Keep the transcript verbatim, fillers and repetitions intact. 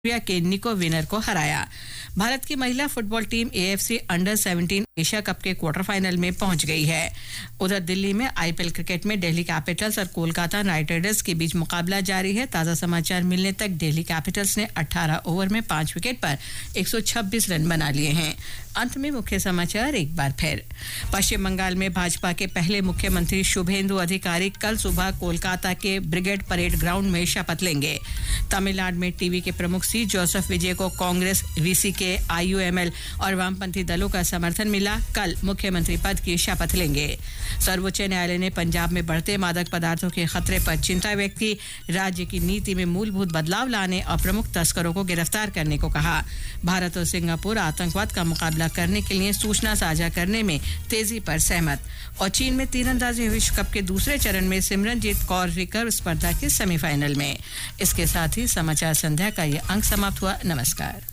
के निको विनर को हराया। भारत की महिला फुटबॉल टीम एएफसी अंडर सत्रह एशिया कप के क्वार्टर फाइनल में पहुंच गई है। उधर दिल्ली में आईपीएल क्रिकेट में दिल्ली कैपिटल्स और कोलकाता नाइट राइडर्स के बीच मुकाबला जारी है। ताजा समाचार मिलने तक दिल्ली कैपिटल्स ने अठारह ओवर में पाँच विकेट पर एक सौ छब्बीस रन बना लिए हैं। अंत में मुख्य समाचार एक बार फिर। पश्चिम बंगाल में भाजपा के पहले मुख्यमंत्री शुभेंदु अधिकारी कल सुबह कोलकाता के ब्रिगेड परेड ग्राउंड में शपथ लेंगे। तमिलनाडु में टीवी के प्रमुख सी जोसेफ विजय को कांग्रेस, वीसीके, आईयूएमएल और वामपंथी दलों का समर्थन मिला। कल मुख्यमंत्री पद की शपथ लेंगे। सर्वोच्च न्यायालय ने पंजाब में बढ़ते मादक पदार्थों के खतरे पर चिंता व्यक्त की। राज्य की नीति में मूलभूत बदलाव लाने और प्रमुख तस्करों को गिरफ्तार करने को कहा। भारत और सिंगापुर आतंकवाद का मुकाबला करने के लिए सूचना साझा करने में तेजी पर सहमत। और चीन में तीरंदाजी विश्व कप के दूसरे चरण में सिमरनजीत कौर रिकर्व स्पर्धा के सेमीफाइनल में। इसके साथ ही समाचार संध्या का ये अंक समाप्त हुआ। नमस्कार।